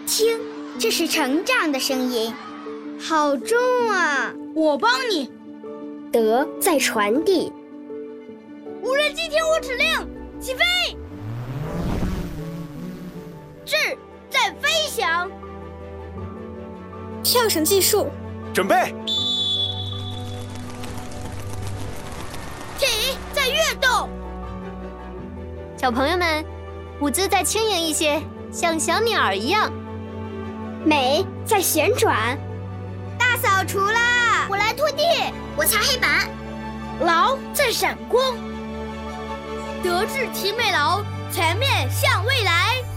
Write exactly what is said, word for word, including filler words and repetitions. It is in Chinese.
听，这是成长的声音，好重啊！ 我帮你。 德在传递。 无人机听我指令，起飞！智在飞翔。 跳绳技术， 准备。 体在跃动。 小朋友们，舞姿再轻盈一些，像小鸟儿一样。 美在旋转。 大扫除啦！ 我来拖地， 我擦黑板。 劳在闪光。德智体美劳，全面向未来。